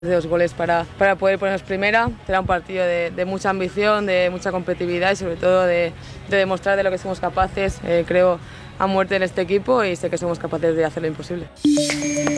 2 goles para poder ponernos primera. Será un partido de mucha ambición, de mucha competitividad y sobre todo de demostrar de lo que somos capaces. Creo a muerte en este equipo y sé que somos capaces de hacer lo imposible.